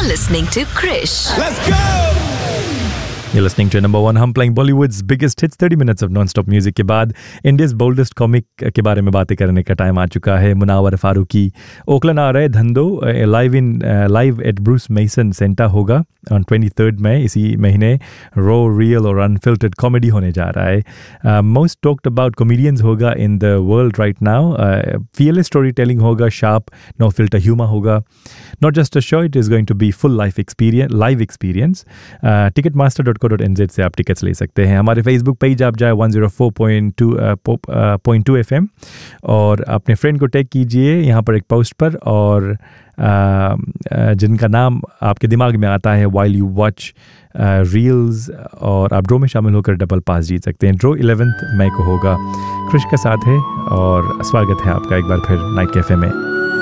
listening to Krish. Let's go! You're listening to number one. हम playing Bollywood's biggest hits. 30 minutes of non-stop music के बाद India's boldest comic के बारे में बातें करने का टाइम आ चुका है. मुनावर फारूकी ओकलैंड आ रहे धंधो live at Bruce mason Santa होगा on 23rd मई. इसी महीने रो रियल और अनफिल्टर्ड कॉमेडी होने जा रहा है. मोस्ट टॉक्ड अबाउट कॉमेडियंस होगा in the world right now. fearless story telling होगा, शार्प नो फिल्टर ह्यूमर होगा. Not just a show, it is going to be full live experience. Ticketmaster.co.nz से आप tickets ले सकते हैं. हमारे फेसबुक पेज आप जाए 104.2 FM और अपने फ्रेंड को टैग कीजिए यहाँ पर एक पोस्ट पर, और जिनका नाम आपके दिमाग में आता है while you watch रील्स, और आप ड्रो में शामिल होकर डबल पास जीत सकते हैं. ड्रो 11 मई को होगा. क्रिश का साथ है और स्वागत है आपका एक बार फिर नाइट कैफे में.